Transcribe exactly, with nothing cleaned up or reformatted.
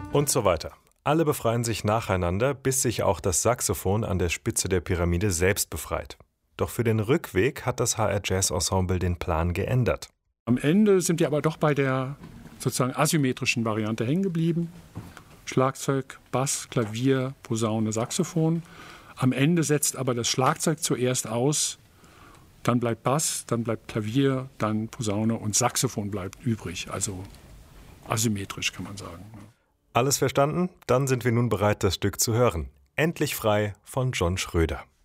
Und so weiter. Alle befreien sich nacheinander, bis sich auch das Saxophon an der Spitze der Pyramide selbst befreit. Doch für den Rückweg hat das H R Jazz Ensemble den Plan geändert. Am Ende sind wir aber doch bei der sozusagen asymmetrischen Variante hängen geblieben. Schlagzeug, Bass, Klavier, Posaune, Saxophon. Am Ende setzt aber das Schlagzeug zuerst aus, dann bleibt Bass, dann bleibt Klavier, dann Posaune und Saxophon bleibt übrig. Also asymmetrisch kann man sagen. Alles verstanden? Dann sind wir nun bereit, das Stück zu hören. Endlich frei von John Schröder.